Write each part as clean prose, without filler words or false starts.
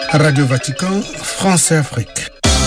Radio Vatican, France et Afrique.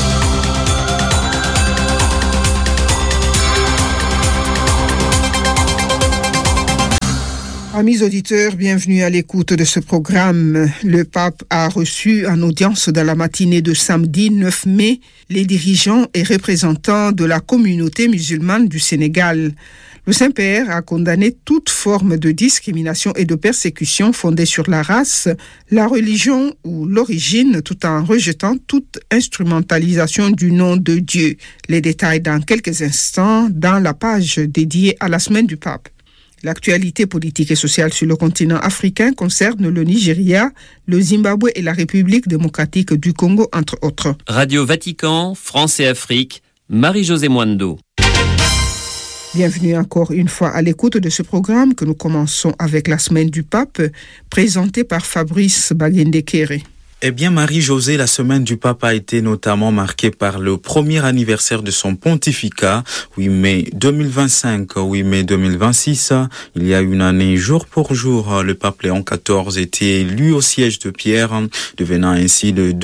Amis auditeurs, bienvenue à l'écoute de ce programme. Le pape a reçu en audience dans la matinée de samedi 9 mai les dirigeants et représentants de la communauté musulmane du Sénégal. Le Saint-Père a condamné toute forme de discrimination et de persécution fondée sur la race, la religion ou l'origine, tout en rejetant toute instrumentalisation du nom de Dieu. Les détails dans quelques instants dans la page dédiée à la semaine du pape. L'actualité politique et sociale sur le continent africain concerne le Nigeria, le Zimbabwe et la République démocratique du Congo, entre autres. Radio Vatican, France et Afrique, Marie-Josée Mwando. Bienvenue encore une fois à l'écoute de ce programme que nous commençons avec la semaine du pape, présentée par Fabrice Bagendekere. Eh bien, Marie-Josée, la semaine du pape a été notamment marquée par le premier anniversaire de son pontificat, 8 mai 2025, 8 mai 2026. Il y a une année, jour pour jour, le pape Léon XIV était élu au siège de Pierre, devenant ainsi le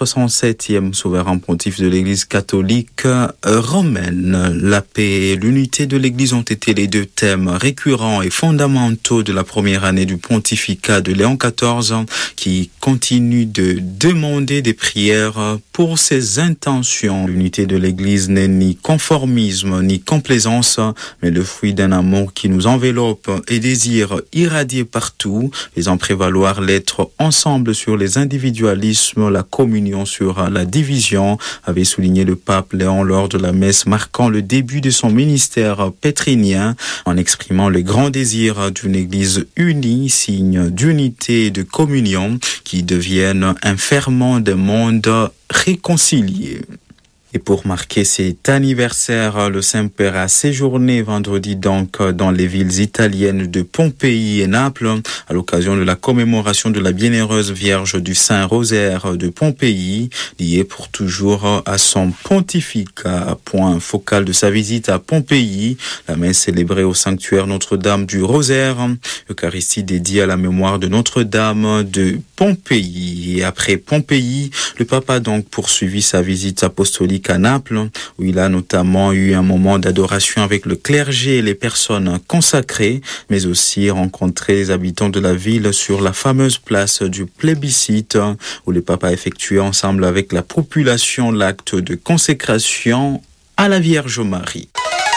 267e souverain pontife de l'Église catholique romaine. La paix et l'unité de l'Église ont été les deux thèmes récurrents et fondamentaux de la première année du pontificat de Léon XIV, qui continue de demander des prières pour ses intentions. L'unité de l'Église n'est ni conformisme ni complaisance, mais le fruit d'un amour qui nous enveloppe et désire irradier partout, faisant prévaloir l'être ensemble sur les individualismes, la communion sur la division, avait souligné le pape Léon lors de la messe marquant le début de son ministère pétrinien, en exprimant le grand désir d'une Église unie, signe d'unité et de communion, qui devienne un ferment de monde réconcilié. Et pour marquer cet anniversaire, le Saint-Père a séjourné vendredi donc dans les villes italiennes de Pompéi et Naples à l'occasion de la commémoration de la Bienheureuse Vierge du Saint-Rosaire de Pompéi, liée pour toujours à son pontificat. Point focal de sa visite à Pompéi, la messe célébrée au sanctuaire Notre-Dame du Rosaire, Eucharistie dédiée à la mémoire de Notre-Dame de Pompéi. Et après Pompéi, le pape a donc poursuivi sa visite apostolique à Naples, où il a notamment eu un moment d'adoration avec le clergé et les personnes consacrées, mais aussi rencontré les habitants de la ville sur la fameuse place du plébiscite, où le pape a effectué ensemble avec la population l'acte de consécration à la Vierge Marie.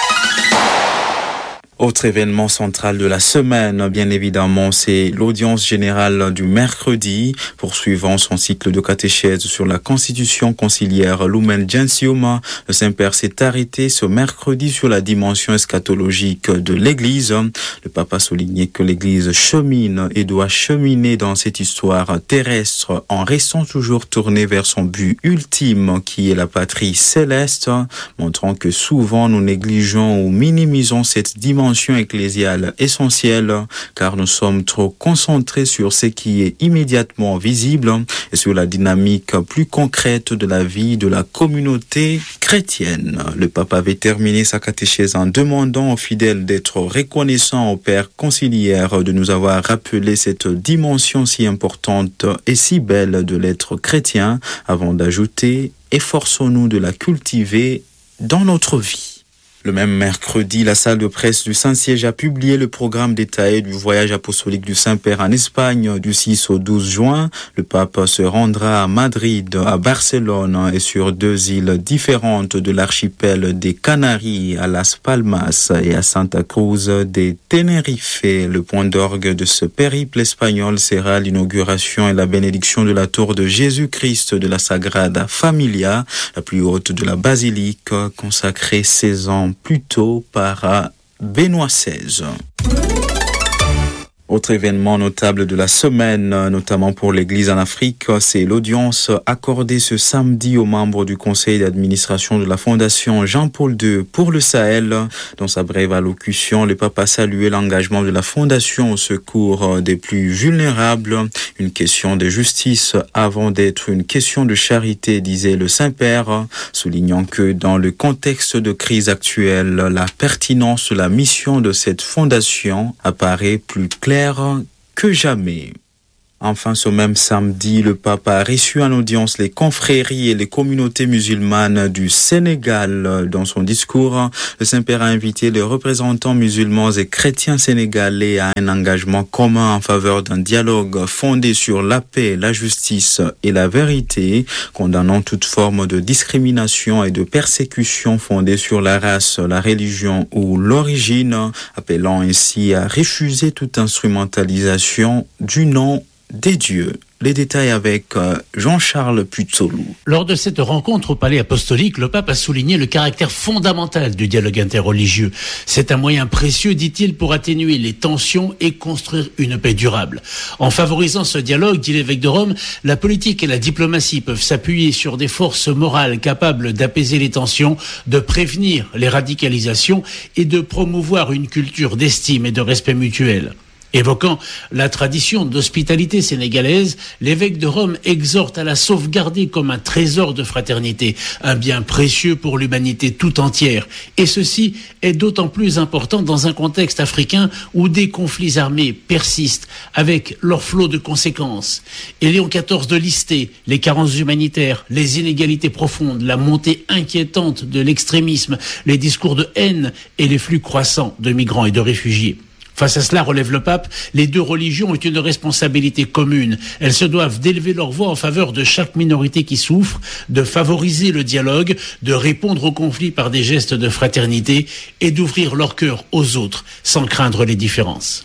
Autre événement central de la semaine, bien évidemment, c'est l'audience générale du mercredi, poursuivant son cycle de catéchèse sur la constitution conciliaire Lumen Gentium. Le Saint-Père s'est arrêté ce mercredi sur la dimension eschatologique de l'Église. Le pape a souligné que l'Église chemine et doit cheminer dans cette histoire terrestre en restant toujours tournée vers son but ultime, qui est la patrie céleste, montrant que souvent nous négligeons ou minimisons cette dimension ecclésiale essentielle, car nous sommes trop concentrés sur ce qui est immédiatement visible et sur la dynamique plus concrète de la vie de la communauté chrétienne. Le pape avait terminé sa catéchèse en demandant aux fidèles d'être reconnaissants au Père conciliaire de nous avoir rappelé cette dimension si importante et si belle de l'être chrétien, avant d'ajouter « efforçons-nous de la cultiver dans notre vie ». Le même mercredi, la salle de presse du Saint-Siège a publié le programme détaillé du voyage apostolique du Saint-Père en Espagne du 6 au 12 juin. Le pape se rendra à Madrid, à Barcelone et sur 2 îles différentes de l'archipel des Canaries, à Las Palmas et à Santa Cruz de Tenerife. Le point d'orgue de ce périple espagnol sera l'inauguration et la bénédiction de la tour de Jésus-Christ de la Sagrada Familia, la plus haute de la basilique, consacrée 16 ans plus tôt par Benoît XVI. Autre événement notable de la semaine, notamment pour l'Église en Afrique, c'est l'audience accordée ce samedi aux membres du conseil d'administration de la Fondation Jean-Paul II pour le Sahel. Dans sa brève allocution, le pape a salué l'engagement de la Fondation au secours des plus vulnérables, une question de justice avant d'être une question de charité, disait le Saint-Père, soulignant que dans le contexte de crise actuelle, la pertinence de la mission de cette fondation apparaît plus claire que jamais. Enfin, ce même samedi, le pape a reçu en audience les confréries et les communautés musulmanes du Sénégal. Dans son discours, le Saint-Père a invité les représentants musulmans et chrétiens sénégalais à un engagement commun en faveur d'un dialogue fondé sur la paix, la justice et la vérité, condamnant toute forme de discrimination et de persécution fondée sur la race, la religion ou l'origine, appelant ainsi à refuser toute instrumentalisation du nom des dieux. Les détails avec Jean-Charles Puzzolou. Lors de cette rencontre au Palais Apostolique, le pape a souligné le caractère fondamental du dialogue interreligieux. C'est un moyen précieux, dit-il, pour atténuer les tensions et construire une paix durable. En favorisant ce dialogue, dit l'évêque de Rome, la politique et la diplomatie peuvent s'appuyer sur des forces morales capables d'apaiser les tensions, de prévenir les radicalisations et de promouvoir une culture d'estime et de respect mutuel. Évoquant la tradition d'hospitalité sénégalaise, l'évêque de Rome exhorte à la sauvegarder comme un trésor de fraternité, un bien précieux pour l'humanité tout entière. Et ceci est d'autant plus important dans un contexte africain où des conflits armés persistent avec leur flot de conséquences. Et Léon XIV de lister les carences humanitaires, les inégalités profondes, la montée inquiétante de l'extrémisme, les discours de haine et les flux croissants de migrants et de réfugiés. Face à cela, relève le pape, les deux religions ont une responsabilité commune. Elles se doivent d'élever leur voix en faveur de chaque minorité qui souffre, de favoriser le dialogue, de répondre aux conflits par des gestes de fraternité et d'ouvrir leur cœur aux autres sans craindre les différences.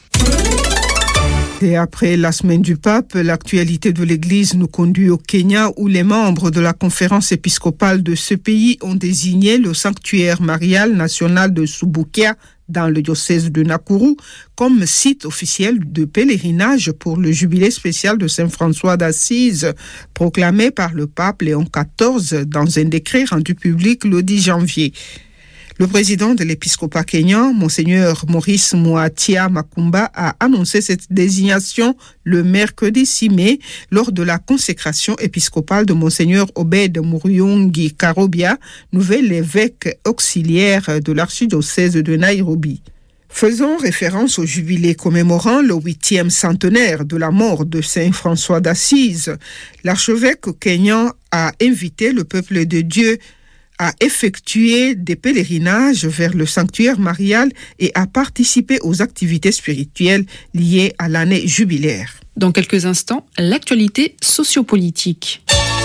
Et après la semaine du pape, l'actualité de l'Église nous conduit au Kenya où les membres de la conférence épiscopale de ce pays ont désigné le sanctuaire marial national de Subukia dans le diocèse de Nakuru comme site officiel de pèlerinage pour le jubilé spécial de Saint François d'Assise proclamé par le pape Léon XIV dans un décret rendu public le 10 janvier. Le président de l'épiscopat kényan, Monseigneur Maurice Muatia Makumba, a annoncé cette désignation le mercredi 6 mai lors de la consécration épiscopale de Monseigneur Obed Muriungi Karobia, nouvel évêque auxiliaire de l'archidiocèse de Nairobi. Faisant référence au jubilé commémorant le 8e centenaire de la mort de Saint François d'Assise, l'archevêque kényan a invité le peuple de Dieu à effectuer des pèlerinages vers le sanctuaire marial et à participer aux activités spirituelles liées à l'année jubilaire. Dans quelques instants, l'actualité sociopolitique.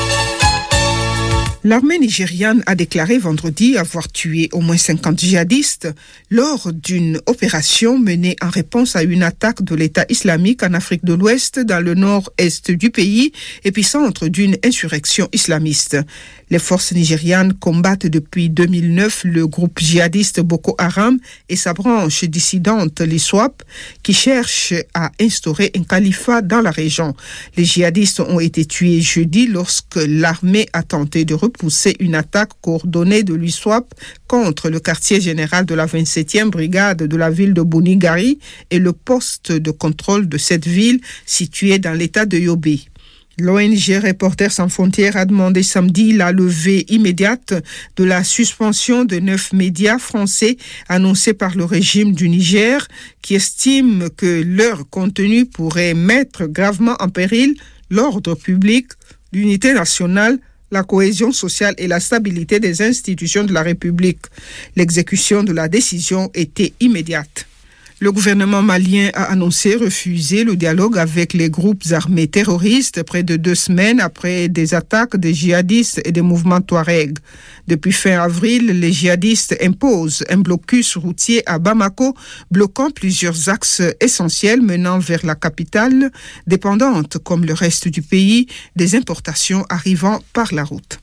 L'armée nigériane a déclaré vendredi avoir tué au moins 50 djihadistes lors d'une opération menée en réponse à une attaque de l'État islamique en Afrique de l'Ouest dans le nord-est du pays, épicentre d'une insurrection islamiste. Les forces nigérianes combattent depuis 2009 le groupe djihadiste Boko Haram et sa branche dissidente, l'ISWAP, qui cherche à instaurer un califat dans la région. Les djihadistes ont été tués jeudi lorsque l'armée a tenté de repousser une attaque coordonnée de l'ISWAP contre le quartier général de la 27e brigade de la ville de Bunigari et le poste de contrôle de cette ville située dans l'état de Yobe. L'ONG Reporters sans frontières a demandé samedi la levée immédiate de la suspension de 9 médias français annoncés par le régime du Niger qui estime que leur contenu pourrait mettre gravement en péril l'ordre public, l'unité nationale, la cohésion sociale et la stabilité des institutions de la République. L'exécution de la décision était immédiate. Le gouvernement malien a annoncé refuser le dialogue avec les groupes armés terroristes près de 2 semaines après des attaques des djihadistes et des mouvements Touareg. Depuis fin avril, les djihadistes imposent un blocus routier à Bamako, bloquant plusieurs axes essentiels menant vers la capitale, dépendante, comme le reste du pays, des importations arrivant par la route.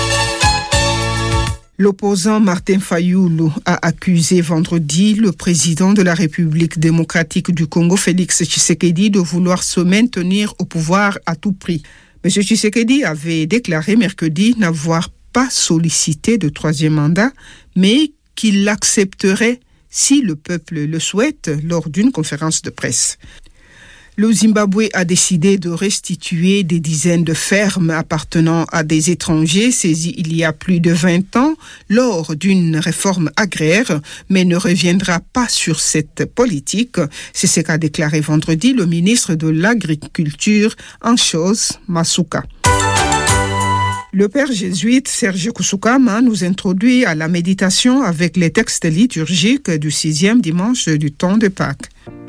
L'opposant Martin Fayulu a accusé vendredi le président de la République démocratique du Congo, Félix Tshisekedi, de vouloir se maintenir au pouvoir à tout prix. M. Tshisekedi avait déclaré mercredi n'avoir pas sollicité de 3e mandat, mais qu'il l'accepterait si le peuple le souhaite lors d'une conférence de presse. Le Zimbabwe a décidé de restituer des dizaines de fermes appartenant à des étrangers saisis il y a plus de 20 ans lors d'une réforme agraire, mais ne reviendra pas sur cette politique. C'est ce qu'a déclaré vendredi le ministre de l'Agriculture, Anchose Masuka. Le père jésuite Serge Kusukama nous introduit à la méditation avec les textes liturgiques du 6e dimanche du temps de Pâques.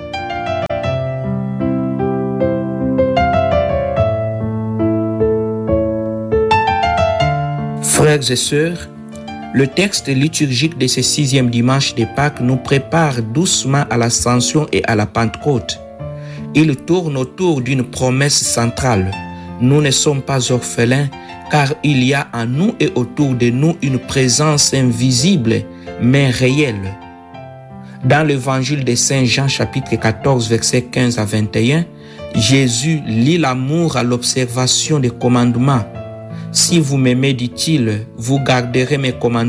Frères et sœurs, le texte liturgique de ce 6e dimanche de Pâques nous prépare doucement à l'Ascension et à la Pentecôte. Il tourne autour d'une promesse centrale. Nous ne sommes pas orphelins, car il y a en nous et autour de nous une présence invisible, mais réelle. Dans l'évangile de Saint Jean, chapitre 14, versets 15 à 21, Jésus lit l'amour à l'observation des commandements. « Si vous m'aimez, dit-il, vous garderez mes commandements. »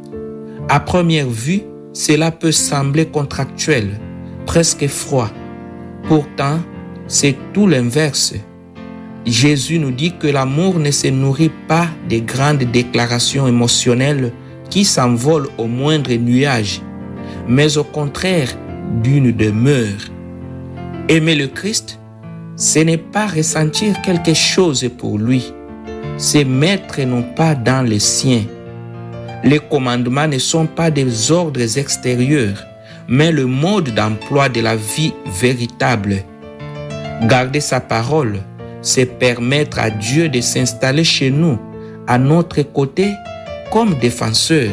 À première vue, cela peut sembler contractuel, presque froid. Pourtant, c'est tout l'inverse. Jésus nous dit que l'amour ne se nourrit pas des grandes déclarations émotionnelles qui s'envolent au moindre nuage, mais au contraire d'une demeure. Aimer le Christ, ce n'est pas ressentir quelque chose pour lui, c'est mettre nos pas dans les siens. Les commandements ne sont pas des ordres extérieurs, mais le mode d'emploi de la vie véritable. Garder sa parole, c'est permettre à Dieu de s'installer chez nous, à notre côté, comme défenseur.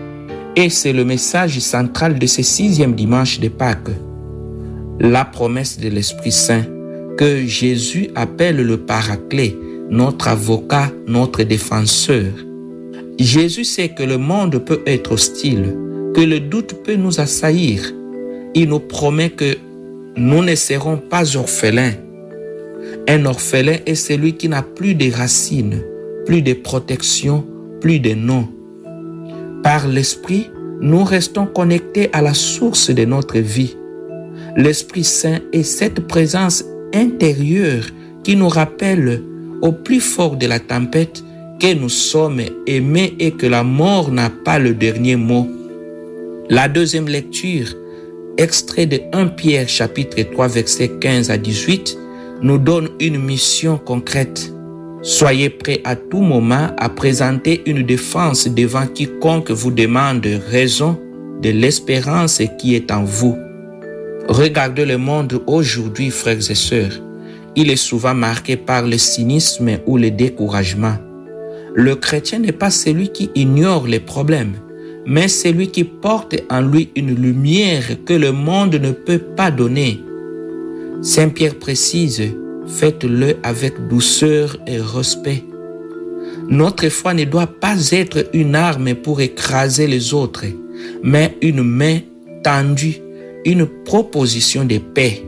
Et c'est le message central de ce 6e dimanche de Pâques. La promesse de l'Esprit Saint, que Jésus appelle le Paraclet, notre avocat, notre défenseur. Jésus sait que le monde peut être hostile, que le doute peut nous assaillir. Il nous promet que nous ne serons pas orphelins. Un orphelin est celui qui n'a plus de racines, plus de protection, plus de nom. Par l'Esprit, nous restons connectés à la source de notre vie. L'Esprit Saint est cette présence intérieure qui nous rappelle au plus fort de la tempête que nous sommes aimés et que la mort n'a pas le dernier mot. La deuxième lecture, extrait de 1 Pierre chapitre 3 versets 15 à 18, nous donne une mission concrète. Soyez prêts à tout moment à présenter une défense devant quiconque vous demande raison de l'espérance qui est en vous. Regardez le monde aujourd'hui, frères et sœurs. Il est souvent marqué par le cynisme ou le découragement. Le chrétien n'est pas celui qui ignore les problèmes, mais celui qui porte en lui une lumière que le monde ne peut pas donner. Saint Pierre précise, faites-le avec douceur et respect. Notre foi ne doit pas être une arme pour écraser les autres, mais une main tendue, une proposition de paix.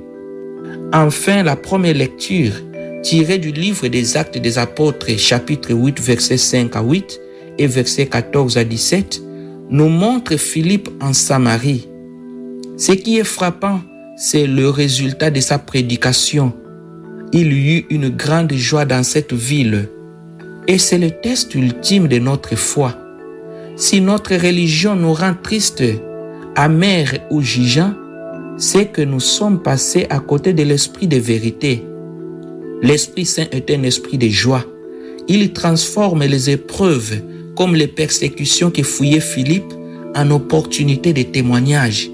Enfin, la première lecture, tirée du livre des Actes des Apôtres, chapitre 8, versets 5 à 8 et versets 14 à 17, nous montre Philippe en Samarie. Ce qui est frappant, c'est le résultat de sa prédication. Il y eut une grande joie dans cette ville. Et c'est le test ultime de notre foi. Si notre religion nous rend tristes, amers ou jugeants, c'est que nous sommes passés à côté de l'esprit de vérité. L'Esprit Saint est un esprit de joie. Il transforme les épreuves, comme les persécutions qui fouillaient Philippe, en opportunités de témoignage.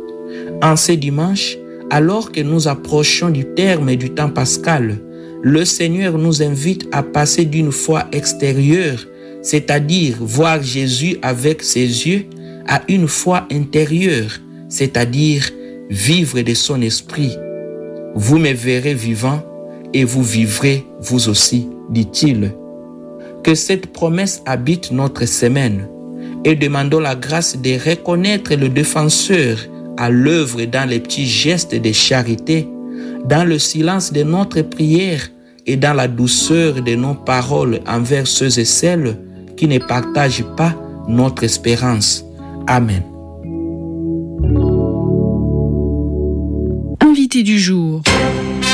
En ce dimanche, alors que nous approchons du terme du temps pascal, le Seigneur nous invite à passer d'une foi extérieure, c'est-à-dire voir Jésus avec ses yeux, à une foi intérieure, c'est-à-dire vivre de son esprit. Vous me verrez vivant et vous vivrez vous aussi, dit-il. Que cette promesse habite notre semaine et demandons la grâce de reconnaître le défenseur à l'œuvre dans les petits gestes de charité, dans le silence de notre prière et dans la douceur de nos paroles envers ceux et celles qui ne partagent pas notre espérance. Amen. Invité du jour.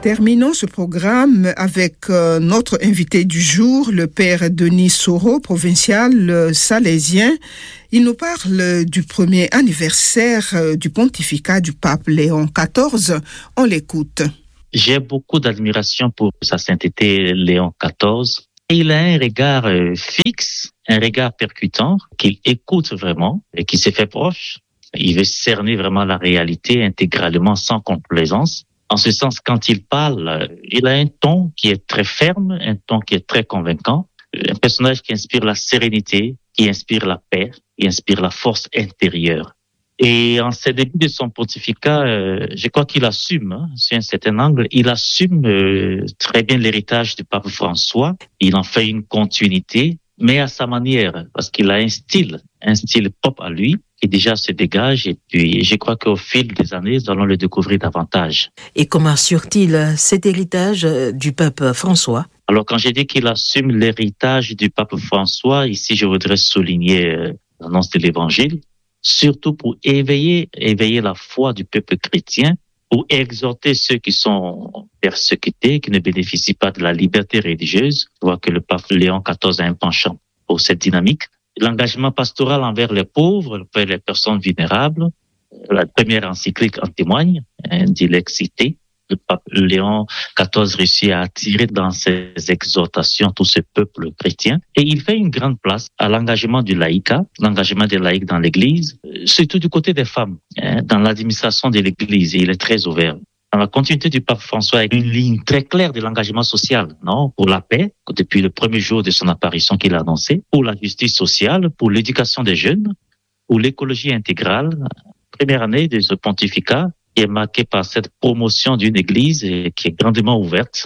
Terminons ce programme avec notre invité du jour, le père Denis Soro, provincial salésien. Il nous parle du premier anniversaire du pontificat du pape Léon XIV. On l'écoute. J'ai beaucoup d'admiration pour sa sainteté Léon XIV. Il a un regard fixe, un regard percutant, qu'il écoute vraiment et qui se fait proche. Il veut cerner vraiment la réalité intégralement, sans complaisance. En ce sens, quand il parle, il a un ton qui est très ferme, un ton qui est très convaincant. Un personnage qui inspire la sérénité, qui inspire la paix, qui inspire la force intérieure. Et en ces débuts de son pontificat, je crois qu'il assume, sur un certain angle, il assume très bien l'héritage du pape François. Il en fait une continuité, mais à sa manière, parce qu'il a un style propre à lui, qui déjà se dégage. Et puis, je crois qu'au fil des années, nous allons le découvrir davantage. Et comment assure-t-il cet héritage du pape François? Alors, quand j'ai dit qu'il assume l'héritage du pape François, ici, je voudrais souligner l'annonce de l'Évangile, surtout pour éveiller la foi du peuple chrétien, pour exhorter ceux qui sont persécutés, qui ne bénéficient pas de la liberté religieuse. Je vois que le pape Léon XIV a un penchant pour cette dynamique. L'engagement pastoral envers les pauvres, envers les personnes vulnérables, la première encyclique en témoigne, dit l'excité. Le pape Léon XIV réussit à attirer dans ses exhortations tout ce peuple chrétien. Et il fait une grande place à l'engagement du laïcat, l'engagement des laïcs dans l'Église, surtout du côté des femmes, dans l'administration de l'Église. Il est très ouvert. Dans la continuité du pape François, avec une ligne très claire de l'engagement social, non, pour la paix, depuis le premier jour de son apparition qu'il a annoncé, pour la justice sociale, pour l'éducation des jeunes, pour l'écologie intégrale. Première année de ce pontificat qui est marquée par cette promotion d'une église qui est grandement ouverte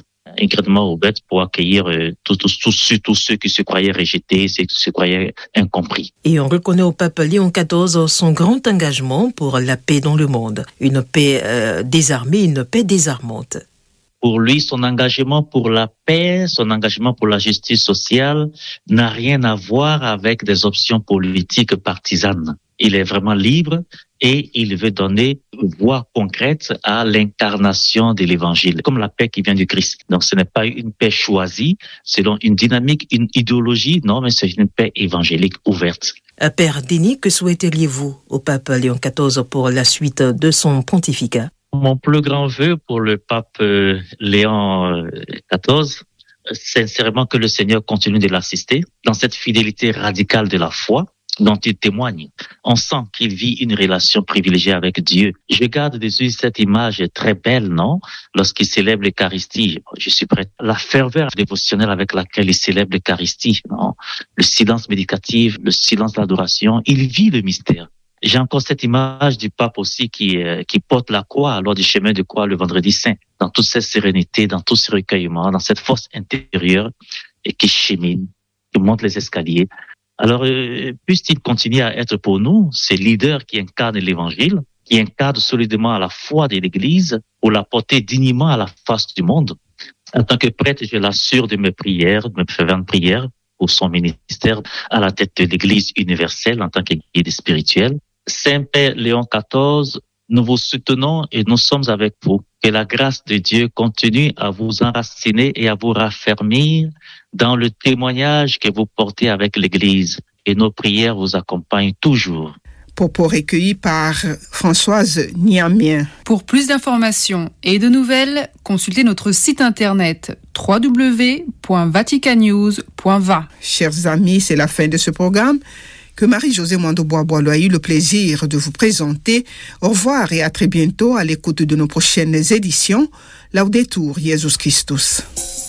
pour accueillir tous ceux qui se croyaient rejetés, ceux qui se croyaient incompris. Et on reconnaît au pape Léon XIV son grand engagement pour la paix dans le monde. Une paix désarmée, une paix désarmante. Pour lui, son engagement pour la paix, son engagement pour la justice sociale n'a rien à voir avec des options politiques partisanes. Il est vraiment libre et il veut donner voix concrète à l'incarnation de l'Évangile, comme la paix qui vient du Christ. Donc ce n'est pas une paix choisie selon une dynamique, une idéologie, non, mais c'est une paix évangélique ouverte. Père Denis, que souhaiteriez-vous au pape Léon XIV pour la suite de son pontificat? Mon plus grand vœu pour le pape Léon XIV, sincèrement que le Seigneur continue de l'assister dans cette fidélité radicale de la foi dont il témoigne. On sent qu'il vit une relation privilégiée avec Dieu. Je garde des yeux cette image très belle, non? Lorsqu'il célèbre l'Eucharistie, je suis prêt. La ferveur dévotionnelle avec laquelle il célèbre l'Eucharistie, non? Le silence méditatif, le silence d'adoration, il vit le mystère. J'ai encore cette image du pape aussi qui porte la croix lors du chemin de croix le vendredi saint, dans toute cette sérénité, dans tout ce recueillement, dans cette force intérieure et qui chemine, qui monte les escaliers. Alors, puisse-t-il continuer à être pour nous ces leaders qui incarnent l'Évangile, qui incarnent solidement à la foi de l'Église pour la porter dignement à la face du monde. En tant que prêtre, je l'assure de mes prières, de mes ferventes prières pour son ministère à la tête de l'Église universelle en tant que guide spirituel. Saint-Père Léon XIV, nous vous soutenons et nous sommes avec vous. Que la grâce de Dieu continue à vous enraciner et à vous raffermir dans le témoignage que vous portez avec l'Église. Et nos prières vous accompagnent toujours. Propos recueillis par Françoise Niamien. Pour plus d'informations et de nouvelles, consultez notre site internet www.vaticannews.va. Chers amis, c'est la fin de ce programme que Marie-Josée Mwando-Bois-Boileau a eu le plaisir de vous présenter. Au revoir et à très bientôt à l'écoute de nos prochaines éditions. Laudetur Jesus Christus.